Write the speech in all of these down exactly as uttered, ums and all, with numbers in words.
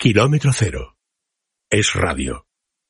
Kilómetro Cero. Es radio.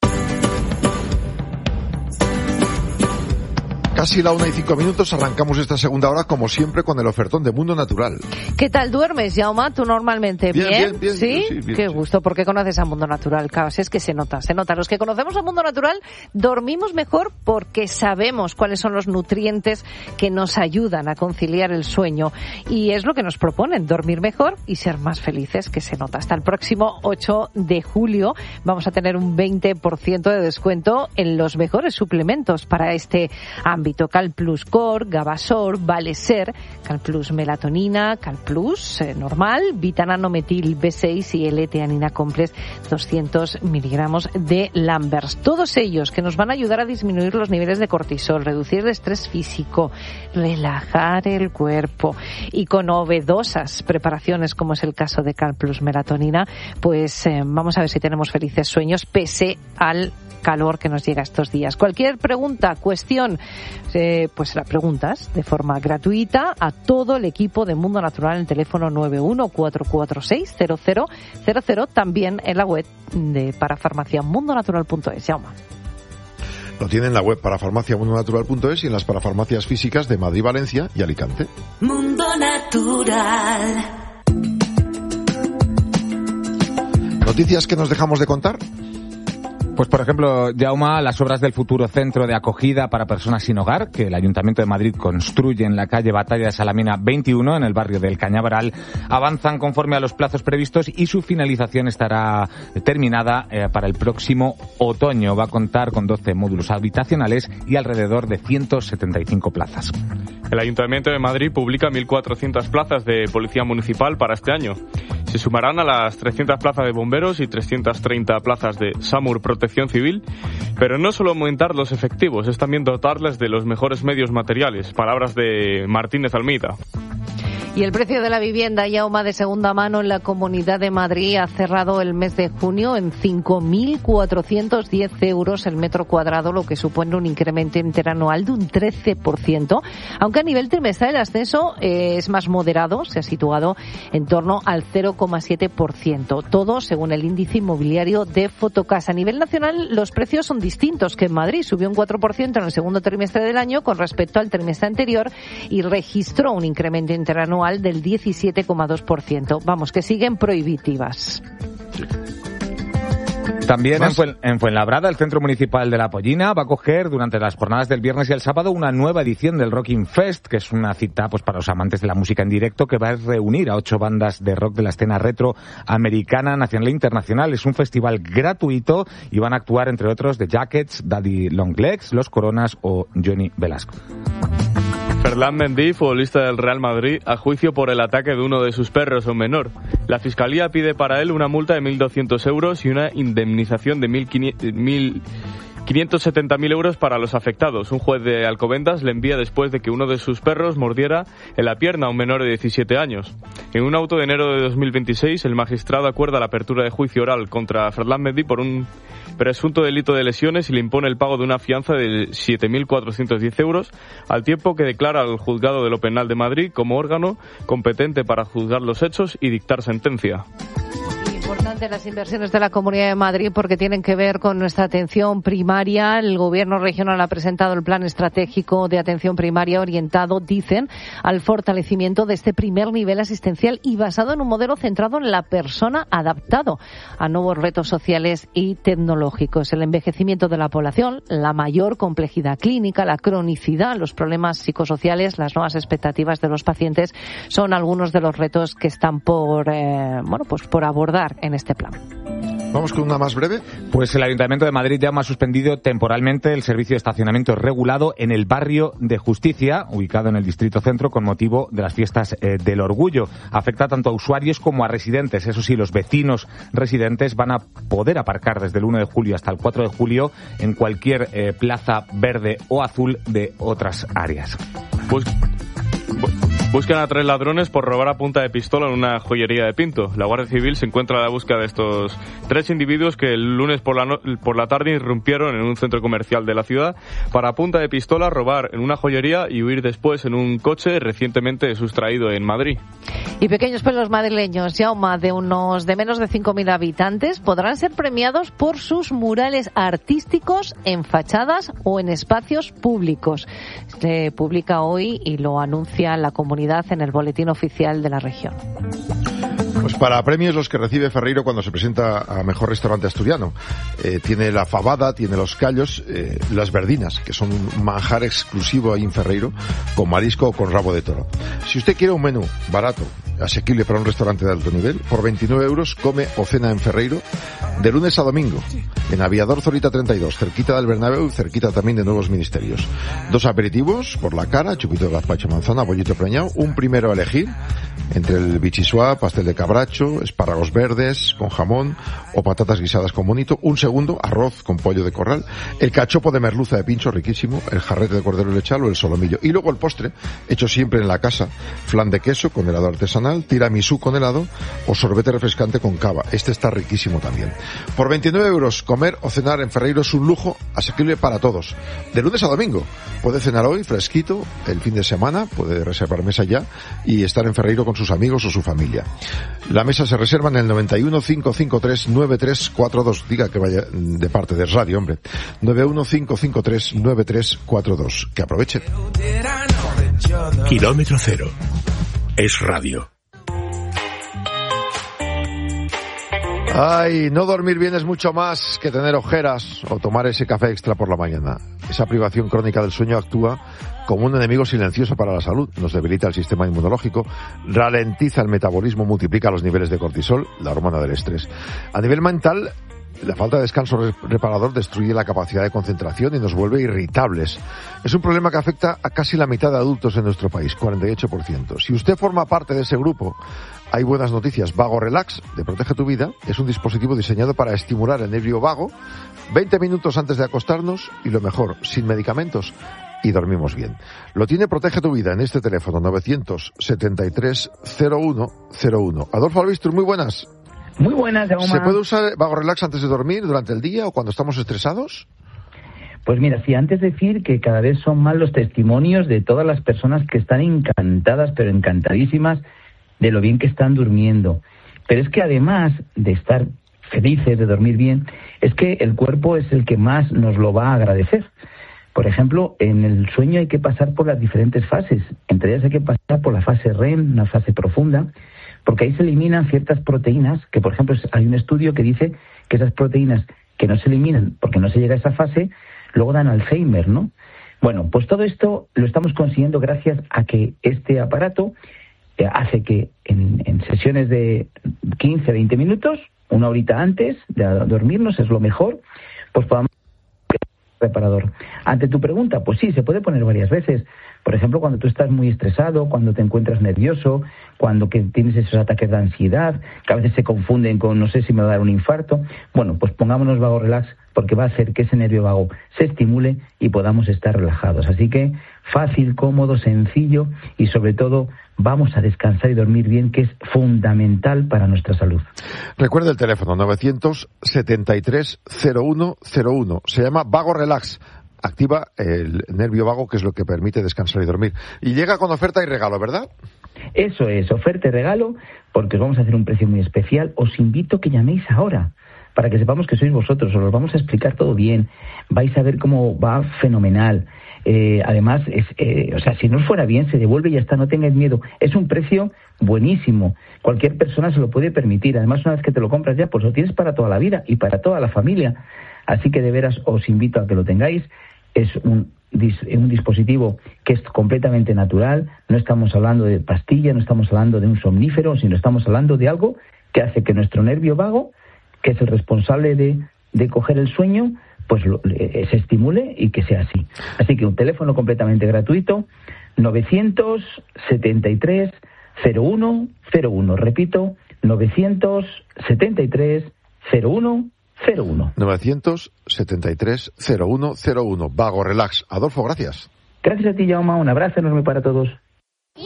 Casi la una y cinco minutos, arrancamos esta segunda hora, como siempre, con el ofertón de Mundo Natural. ¿Qué tal duermes, Jaume? ¿Tú normalmente bien? ¿Bien? bien, bien ¿Sí? sí, bien, Qué sí. gusto, porque conoces a Mundo Natural, Caos. Es que se nota, se nota. Los que conocemos a Mundo Natural dormimos mejor porque sabemos cuáles son los nutrientes que nos ayudan a conciliar el sueño. Y es lo que nos proponen, dormir mejor y ser más felices, que se nota. Hasta el próximo ocho de julio vamos a tener un veinte por ciento de descuento en los mejores suplementos para este ámbito. Calplus Core, Gabasor, Valeser, Calplus Melatonina, Calplus eh, normal, Vitananometil B seis y L-teanina Complex doscientos miligramos de Lambers. Todos ellos que nos van a ayudar a disminuir los niveles de cortisol, reducir el estrés físico, relajar el cuerpo, y con novedosas preparaciones como es el caso de Calplus Melatonina, pues eh, vamos a ver si tenemos felices sueños pese al calor que nos llega estos días. Cualquier pregunta, cuestión, eh, pues la preguntas de forma gratuita a todo el equipo de Mundo Natural en el teléfono nueve uno cuatro cuatro seis cero cero cero cero, también en la web de parafarmacia mundo natural punto es. Jaume. Lo tiene en la web parafarmacia mundo natural punto es y en las parafarmacias físicas de Madrid, Valencia y Alicante. Mundo Natural. ¿Noticias que nos dejamos de contar? Pues, por ejemplo, Jaume, las obras del futuro centro de acogida para personas sin hogar que el Ayuntamiento de Madrid construye en la calle Batalla de Salamina veintiuno, en el barrio del Cañaveral, avanzan conforme a los plazos previstos y su finalización estará terminada eh, para el próximo otoño. Va a contar con doce módulos habitacionales y alrededor de ciento setenta y cinco plazas. El Ayuntamiento de Madrid publica mil cuatrocientas plazas de policía municipal para este año. Se sumarán a las trescientas plazas de bomberos y trescientas treinta plazas de SAMUR Protección Civil, pero no solo aumentar los efectivos, es también dotarles de los mejores medios materiales. Palabras de Martínez Almeida. Y el precio de la vivienda, Jaume, de segunda mano en la Comunidad de Madrid ha cerrado el mes de junio en cinco mil cuatrocientos diez euros el metro cuadrado, lo que supone un incremento interanual de un trece por ciento, aunque a nivel trimestral el ascenso eh, es más moderado, se ha situado en torno al cero coma siete por ciento. Todo según el índice inmobiliario de Fotocasa. A nivel nacional los precios son distintos, que en Madrid subió un cuatro por ciento en el segundo trimestre del año con respecto al trimestre anterior y registró un incremento interanual del diecisiete coma dos por ciento. Vamos, que siguen prohibitivas. También en, Fuen, en Fuenlabrada, el Centro Municipal de la Pollina va a acoger durante las jornadas del viernes y el sábado una nueva edición del Rocking Fest, que es una cita pues para los amantes de la música en directo, que va a reunir a ocho bandas de rock de la escena retro americana, nacional e internacional. Es un festival gratuito y van a actuar, entre otros, The Jackets, Daddy Long Legs, Los Coronas o Johnny Velasco. Ferland Mendy, futbolista del Real Madrid, a juicio por el ataque de uno de sus perros a un menor. La Fiscalía pide para él una multa de mil doscientos euros y una indemnización de mil quinientos setenta mil euros para los afectados. Un juez de Alcobendas le envía después de que uno de sus perros mordiera en la pierna a un menor de diecisiete años. En un auto de enero de dos mil veintiséis, el magistrado acuerda la apertura de juicio oral contra Ferland Mendy por un presunto delito de lesiones y le impone el pago de una fianza de siete mil cuatrocientos diez euros, al tiempo que declara al Juzgado de lo Penal de Madrid como órgano competente para juzgar los hechos y dictar sentencia. Importante las inversiones de la Comunidad de Madrid porque tienen que ver con nuestra atención primaria. El Gobierno regional ha presentado el Plan Estratégico de Atención Primaria orientado, dicen, al fortalecimiento de este primer nivel asistencial y basado en un modelo centrado en la persona, adaptado a nuevos retos sociales y tecnológicos. El envejecimiento de la población, la mayor complejidad clínica, la cronicidad, los problemas psicosociales, las nuevas expectativas de los pacientes son algunos de los retos que están por, eh, bueno, pues por abordar en este plan. Vamos con una más breve. Pues el Ayuntamiento de Madrid ya ha suspendido temporalmente el servicio de estacionamiento regulado en el barrio de Justicia, ubicado en el Distrito Centro, con motivo de las fiestas eh, del Orgullo. Afecta tanto a usuarios como a residentes. Eso sí, los vecinos residentes van a poder aparcar desde el uno de julio hasta el cuatro de julio en cualquier eh, plaza verde o azul de otras áreas. Pues... pues Buscan a tres ladrones por robar a punta de pistola en una joyería de Pinto. La Guardia Civil se encuentra a la búsqueda de estos tres individuos que el lunes por la, no- por la tarde irrumpieron en un centro comercial de la ciudad para a punta de pistola robar en una joyería y huir después en un coche recientemente sustraído en Madrid. Y pequeños pueblos madrileños, Jaume, de unos de menos de cinco mil habitantes, podrán ser premiados por sus murales artísticos en fachadas o en espacios públicos. Se publica hoy y lo anuncia la comunidad en el boletín oficial de la región. Pues para premios los que recibe Ferreiro cuando se presenta a Mejor Restaurante Asturiano. Eh, tiene la fabada, tiene los callos, eh, las verdinas, que son un manjar exclusivo ahí en Ferreiro, con marisco o con rabo de toro. Si usted quiere un menú barato, asequible para un restaurante de alto nivel, por veintinueve euros come o cena en Ferreiro de lunes a domingo, en Aviador Zorita treinta y dos, cerquita del Bernabéu y cerquita también de Nuevos Ministerios. Dos aperitivos por la cara, chupito de gazpacho manzana, bollito preñado, un primero a elegir entre el bichisua, pastel de cabracho, espárragos verdes con jamón o patatas guisadas con bonito, un segundo, arroz con pollo de corral, el cachopo de merluza de pincho, riquísimo, el jarrete de cordero lechal o el solomillo. Y luego el postre, hecho siempre en la casa, flan de queso con helado artesanal, tiramisú con helado o sorbete refrescante con cava. Este está riquísimo también. Por veintinueve euros, comer o cenar en Ferreiro es un lujo asequible para todos. De lunes a domingo. Puede cenar hoy, fresquito, el fin de semana, puede reservar mesa ya y estar en Ferreiro con sus amigos o su familia. La mesa se reserva en el noventa y uno, cinco cinco tres, nueve tres cuatro dos. Diga que vaya de parte de radio, hombre. nueve uno, cinco cinco tres, nueve tres cuatro dos. Que aproveche. Kilómetro cero. Es radio. Ay, no dormir bien es mucho más que tener ojeras o tomar ese café extra por la mañana. Esa privación crónica del sueño actúa como un enemigo silencioso para la salud. Nos debilita el sistema inmunológico, ralentiza el metabolismo, multiplica los niveles de cortisol, la hormona del estrés. A nivel mental, la falta de descanso reparador destruye la capacidad de concentración y nos vuelve irritables. Es un problema que afecta a casi la mitad de adultos en nuestro país, cuarenta y ocho por ciento. Si usted forma parte de ese grupo, hay buenas noticias. Vago Relax, de Protege tu Vida, es un dispositivo diseñado para estimular el nervio vago veinte minutos antes de acostarnos y lo mejor, sin medicamentos, y dormimos bien. Lo tiene Protege tu Vida en este teléfono novecientos setenta y tres cero uno cero uno. Adolfo Albistur, muy buenas. Muy buenas, Jaume. ¿Se puede usar Vago Relax antes de dormir, durante el día o cuando estamos estresados? Pues mira, sí, antes decir que cada vez son más los testimonios de todas las personas que están encantadas, pero encantadísimas, de lo bien que están durmiendo. Pero es que además de estar felices, de dormir bien, es que el cuerpo es el que más nos lo va a agradecer. Por ejemplo, en el sueño hay que pasar por las diferentes fases. Entre ellas hay que pasar por la fase R E M, una fase profunda, porque ahí se eliminan ciertas proteínas, que por ejemplo hay un estudio que dice que esas proteínas que no se eliminan porque no se llega a esa fase, luego dan Alzheimer, ¿no? Bueno, pues todo esto lo estamos consiguiendo gracias a que este aparato eh, hace que en, en sesiones de quince a veinte minutos, una horita antes de dormirnos, es lo mejor, pues podamos reparador. Ante tu pregunta, pues sí, se puede poner varias veces. Por ejemplo, cuando tú estás muy estresado, cuando te encuentras nervioso, cuando que tienes esos ataques de ansiedad, que a veces se confunden con no sé si me va a dar un infarto. Bueno, pues pongámonos Vago Relax porque va a hacer que ese nervio vago se estimule y podamos estar relajados. Así que fácil, cómodo, sencillo y sobre todo vamos a descansar y dormir bien, que es fundamental para nuestra salud. Recuerda el teléfono novecientos setenta y tres cero uno cero uno. Se llama Vago Relax. Activa el nervio vago, que es lo que permite descansar y dormir. Y llega con oferta y regalo, ¿verdad? Eso es, oferta y regalo, porque os vamos a hacer un precio muy especial. Os invito a que llaméis ahora, para que sepamos que sois vosotros. Os lo vamos a explicar todo bien. Vais a ver cómo va fenomenal. Eh, además, es, eh, o sea, si no os fuera bien, se devuelve y ya está, no tengáis miedo. Es un precio buenísimo. Cualquier persona se lo puede permitir. Además, una vez que te lo compras ya, pues lo tienes para toda la vida y para toda la familia. Así que de veras os invito a que lo tengáis. Es un, un dispositivo que es completamente natural. No estamos hablando de pastilla, no estamos hablando de un somnífero, sino estamos hablando de algo que hace que nuestro nervio vago, que es el responsable de, de coger el sueño, pues lo, eh, se estimule y que sea así. Así que un teléfono completamente gratuito, novecientos setenta y tres cero uno cero uno. Repito, novecientos setenta y tres cero uno cero uno. novecientos setenta y tres cero uno cero uno. Vago Relax. Adolfo, gracias. Gracias a ti, Jaume. Un abrazo enorme para todos.